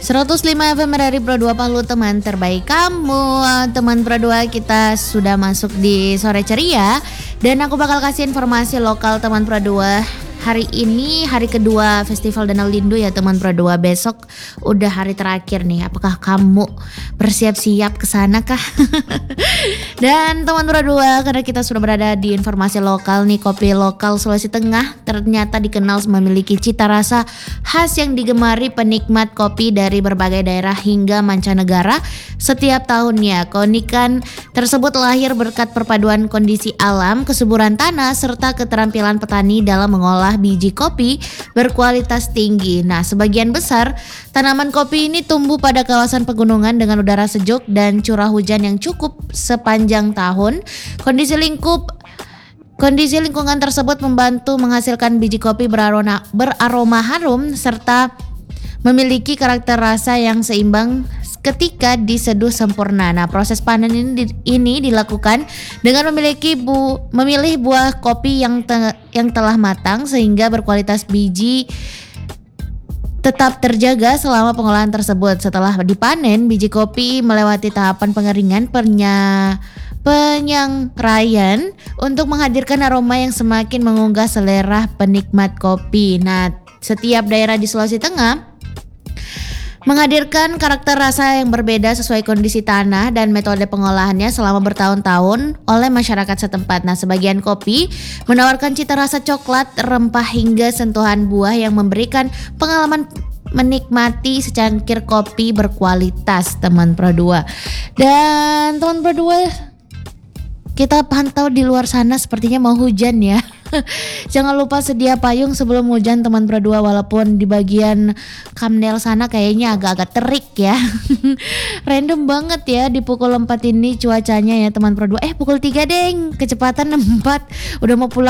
105 FM dari Pro 2 Palu, teman terbaik kamu. Teman Pro 2, kita sudah masuk di sore ceria dan aku bakal kasih informasi lokal teman Pro 2. Hari ini hari kedua Festival Danau Lindu ya teman Pro 2. Besok udah hari terakhir nih. Apakah kamu bersiap-siap ke sana kah? Dan teman Pro 2, karena kita sudah berada di informasi lokal nih, kopi lokal Sulawesi Tengah ternyata dikenal memiliki cita rasa khas yang digemari penikmat kopi dari berbagai daerah hingga mancanegara setiap tahunnya. Keunikan tersebut lahir berkat perpaduan kondisi alam, kesuburan tanah, serta keterampilan petani dalam mengolah biji kopi berkualitas tinggi. Nah, sebagian besar tanaman kopi ini tumbuh pada kawasan pegunungan dengan udara sejuk dan curah hujan yang cukup sepanjang tahun. Kondisi lingkungan tersebut membantu menghasilkan biji kopi beraroma harum serta memiliki karakter rasa yang seimbang ketika diseduh sempurna. Nah, proses panen ini dilakukan dengan memilih buah kopi yang telah matang sehingga berkualitas biji tetap terjaga selama pengolahan tersebut. Setelah dipanen, biji kopi melewati tahapan pengeringan, penyangraian untuk menghadirkan aroma yang semakin menggugah selera penikmat kopi. Nah, setiap daerah di Sulawesi Tengah menghadirkan karakter rasa yang berbeda sesuai kondisi tanah dan metode pengolahannya selama bertahun-tahun oleh masyarakat setempat. Nah, sebagian kopi menawarkan cita rasa coklat, rempah hingga sentuhan buah yang memberikan pengalaman menikmati secangkir kopi berkualitas teman Pro 2. Dan teman Pro 2, kita pantau di luar sana sepertinya mau hujan ya. Jangan lupa sedia payung sebelum hujan teman Pro 2, walaupun di bagian Kamnel sana kayaknya agak-agak terik ya. Random banget ya di pukul 4 ini cuacanya ya teman Pro 2. Pukul 3 deng, kecepatan 64, udah mau pulang